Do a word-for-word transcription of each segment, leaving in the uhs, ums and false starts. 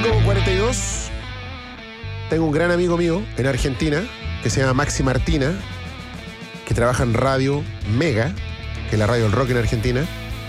cinco cuarenta y dos. Tengo un gran amigo mío en Argentina que se llama Maxi Martina, que trabaja en Radio Mega, que es la radio del rock en Argentina.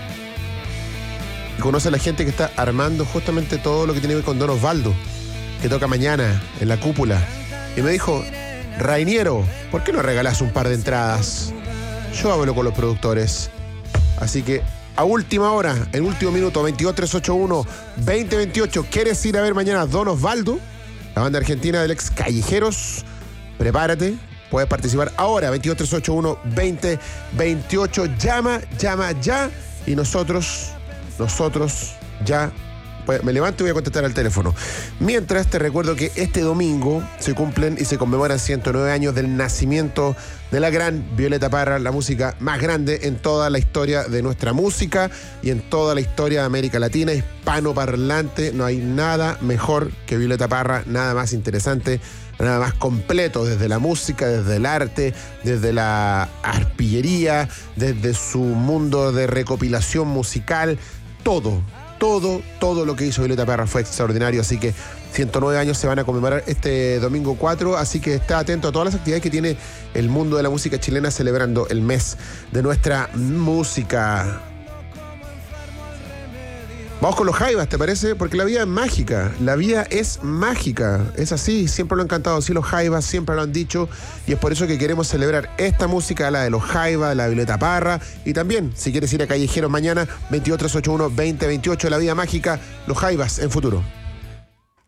Y conoce a la gente que está armando justamente todo lo que tiene que ver con Don Osvaldo, que toca mañana en la cúpula. Y me dijo: Rainiero, ¿por qué no regalás un par de entradas? Yo hablo con los productores. Así que a última hora, en último minuto, veintidós tres ochenta y uno veinte veintiocho, ¿quieres ir a ver mañana Don Osvaldo? La banda argentina del ex Callejeros. Prepárate, puedes participar ahora, veintidós tres ochenta y uno veinte veintiocho. Llama, llama ya. Y nosotros, nosotros ya... me levanto y voy a contestar al teléfono. Mientras, te recuerdo que este domingo se cumplen y se conmemoran ciento nueve años del nacimiento de la gran Violeta Parra, la música más grande en toda la historia de nuestra música y en toda la historia de América Latina, hispanoparlante. No hay nada mejor que Violeta Parra, nada más interesante, nada más completo, desde la música, desde el arte, desde la arpillería, desde su mundo de recopilación musical, todo. Todo, todo lo que hizo Violeta Parra fue extraordinario, así que ciento nueve años se van a conmemorar este domingo cuatro, así que está atento a todas las actividades que tiene el mundo de la música chilena celebrando el mes de nuestra música. Vamos con los Jaivas, ¿te parece? Porque la vida es mágica, la vida es mágica, es así, siempre lo han cantado así los Jaivas, siempre lo han dicho, y es por eso que queremos celebrar esta música, la de los Jaivas, la de Violeta Parra, y también, si quieres ir a Callejeros mañana, veintidós tres ochenta y uno veinte veintiocho, la vida mágica, los Jaivas en Futuro.